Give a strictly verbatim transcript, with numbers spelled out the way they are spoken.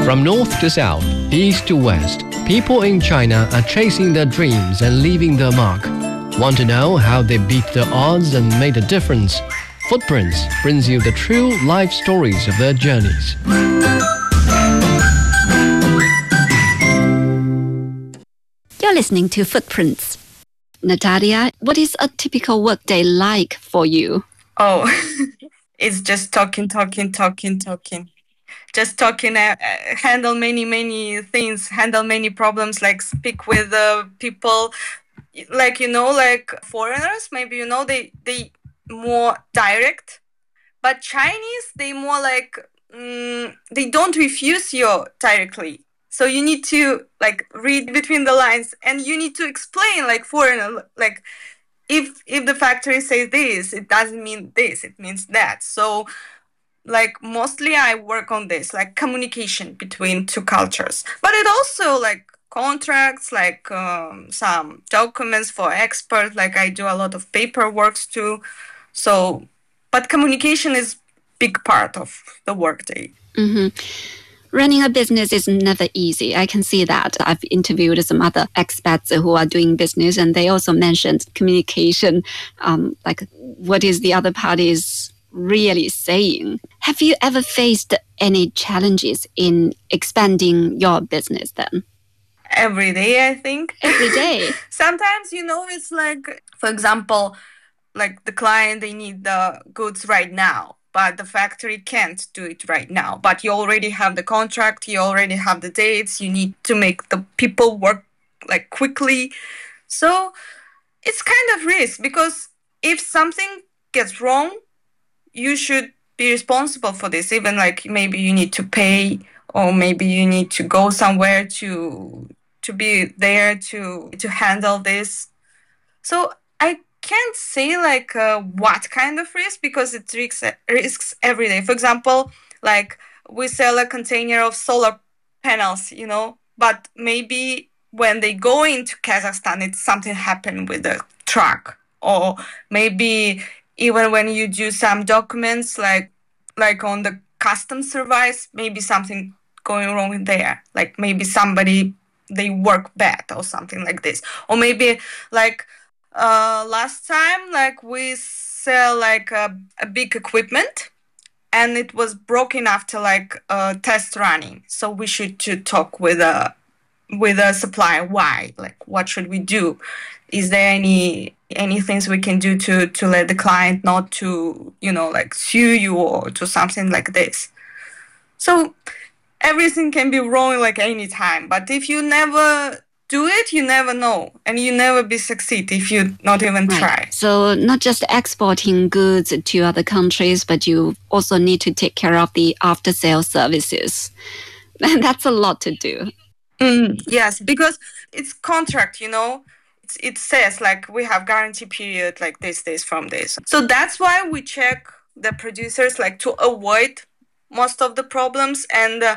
From north to south, east to west, people in China are chasing their dreams and leaving their mark. Want to know how they beat the odds and made a difference? Footprints brings you the true life stories of their journeys. You're listening to Footprints. Natalia, what is a typical workday like for you? Oh, it's just talking, talking, talking, talking. Just talking, uh, handle many, many things, handle many problems, like speak with uh, people, like, you know, like foreigners, maybe, you know, they, they more direct, but Chinese, they more like, um, they don't refuse you directly. So you need to like read between the lines and you need to explain like foreigner, like if, if the factory says this, it doesn't mean this, it means that. So like mostly I work on this, like communication between two cultures. But it also like contracts, like um, some documents for experts, like I do a lot of paperwork too. So, but communication is big part of the workday. Mm-hmm. Running a business is never easy. I can see that. I've interviewed some other expats who are doing business and they also mentioned communication, um, like what is the other party's really saying. Have you ever faced any challenges in expanding your business then? Every day, I think. Every day? Sometimes, you know, it's like, for example, like the client, they need the goods right now, but the factory can't do it right now. But you already have the contract, you already have the dates, you need to make the people work like quickly. So it's kind of risk because if something gets wrong, you should be responsible for this. Even like maybe you need to pay or maybe you need to go somewhere to to be there to to handle this. So I can't say like uh, what kind of risk because it risks, risks every day. For example, like we sell a container of solar panels, you know, but maybe when they go into Kazakhstan, it's something happened with the truck, or maybe even when you do some documents, like like on the customs service, maybe something going wrong in there. Like maybe somebody, they work bad or something like this. Or maybe like uh, last time, like we sell like a, a big equipment and it was broken after like uh, test running. So we should to talk with a with a supplier. Why? Like what should we do? Is there any any things we can do to to let the client not to, you know, like sue you or to something like this? So everything can be wrong like any time. But if you never do it, you never know, and you never be succeed if you not even right. try. So not just exporting goods to other countries, but you also need to take care of the after sales services. And that's a lot to do. Mm, yes, because it's contract, you know. It says like we have guarantee period like this days from this. So that's why we check the producers like to avoid most of the problems. And uh,